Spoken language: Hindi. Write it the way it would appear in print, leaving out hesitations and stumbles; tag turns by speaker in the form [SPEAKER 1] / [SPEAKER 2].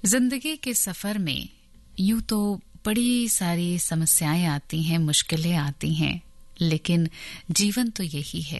[SPEAKER 1] जिंदगी के सफर में यूं तो बड़ी सारी समस्याएं आती हैं, मुश्किलें आती हैं, लेकिन जीवन तो यही है।